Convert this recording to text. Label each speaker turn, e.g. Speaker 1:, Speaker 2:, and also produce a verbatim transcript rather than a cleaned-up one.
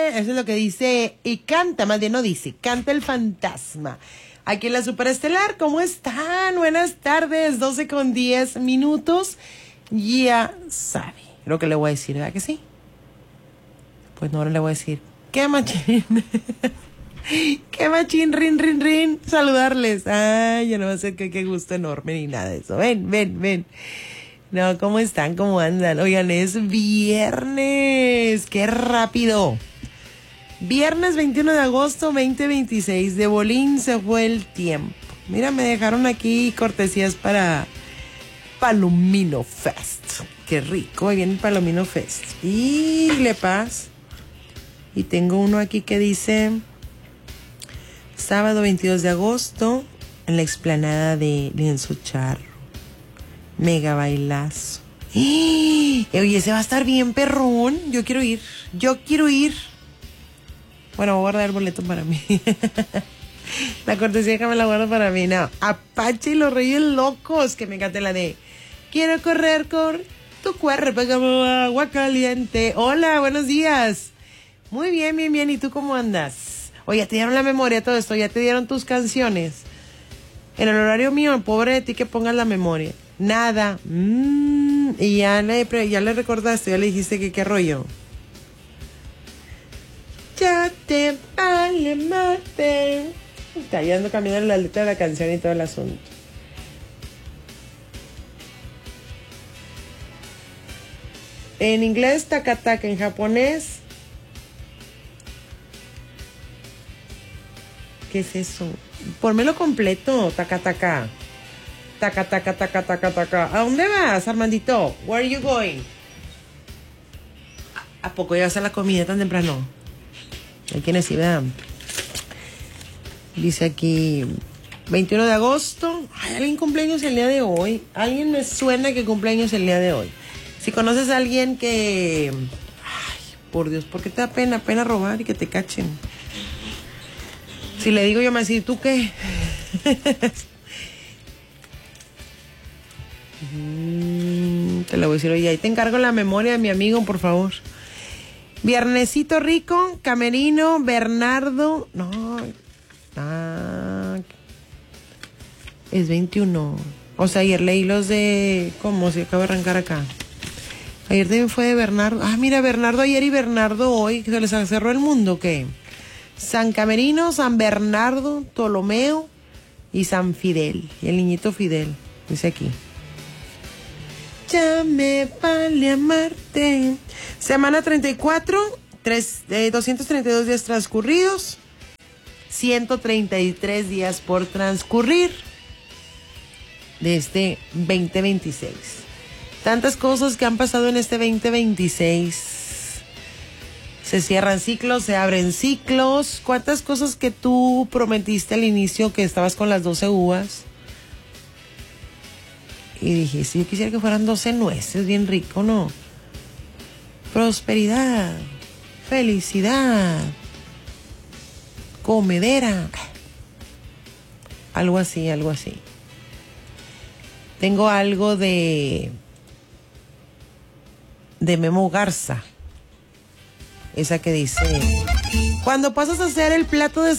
Speaker 1: eso es lo que dice, y canta, más bien no dice, canta el fantasma. Aquí en la Superestelar, ¿cómo están? Buenas tardes, doce con diez minutos. Ya sabe lo que le voy a decir, ¿verdad que sí? Pues no, ahora le voy a decir, ¿qué machín? ¿Qué machín? Rin, rin, rin. Saludarles. Ay, ya no va a ser que qué gusto enorme ni nada de eso. Ven, ven, ven. No, ¿cómo están? ¿Cómo andan? Oigan, es viernes. ¡Qué rápido! Viernes veintiuno de agosto veinte veintiséis. De bolín se fue el tiempo. Mira, me dejaron aquí cortesías para Palomino Fest. ¡Qué rico! Ahí viene el Palomino Fest. Y le paz. Y tengo uno aquí que dice... Sábado veintidós de agosto, en la explanada de Lienzo Charro. Mega bailazo. ¡Eh! Oye, ese va a estar bien perrón. Yo quiero ir. Yo quiero ir. Bueno, voy a guardar el boleto para mí. La cortesía que me la guardo para mí. No. Apache y los Reyes Locos. Que me encanta la de... Quiero correr con tu cuerpo como agua caliente. Hola, buenos días. Muy bien, bien, bien. ¿Y tú cómo andas? Oye, te dieron la memoria todo esto, ya te dieron tus canciones. En el horario mío, pobre de ti que pongas la memoria. Nada. Mm, y ya le, ya le recordaste, ya le dijiste que qué rollo. Ya te vale mate. Está ya ando cambiando la letra de la canción y todo el asunto. En inglés, taca-taca. En japonés... ¿Qué es eso? Pónmelo completo, taca, taca. Taca, taca, taca, taca, taca. ¿A dónde vas, Armandito? Where are you going? ¿A, ¿A poco llevas a la comida tan temprano? Hay quienes sí, ¿verdad? Dice aquí, veintiuno de agosto. Ay, alguien cumpleaños el día de hoy. Alguien me suena que cumpleaños el día de hoy. Si conoces a alguien que... Ay, por Dios, ¿por qué te da pena? Pena robar y que te cachen. Si le digo yo me voy a decir, ¿tú qué? mm, te lo voy a decir, oye, ahí te encargo la memoria de mi amigo, por favor. Viernesito rico, Camerino, Bernardo. No. Ah, es veintiuno. O sea, ayer leí los de... ¿Cómo? Se acaba de arrancar acá. Ayer también fue de Bernardo. Ah, mira, Bernardo ayer y Bernardo hoy. ¿Se les cerró el mundo o qué? San Camerino, San Bernardo, Ptolomeo y San Fidel. Y el niñito Fidel, dice aquí. Ya me vale amarte. Semana treinta y cuatro, tres, eh, doscientos treinta y dos días transcurridos, ciento treinta y tres días por transcurrir de este veinte veintiséis. Tantas cosas que han pasado en este veinte veintiséis. Se cierran ciclos, se abren ciclos. ¿Cuántas cosas que tú prometiste al inicio que estabas con las doce uvas? Y dije, si yo quisiera que fueran doce nueces, bien rico, ¿no? Prosperidad, felicidad, comedera. Algo así, algo así. Tengo algo de... de Memo Garza. Esa que dice, cuando pasas a hacer el plato de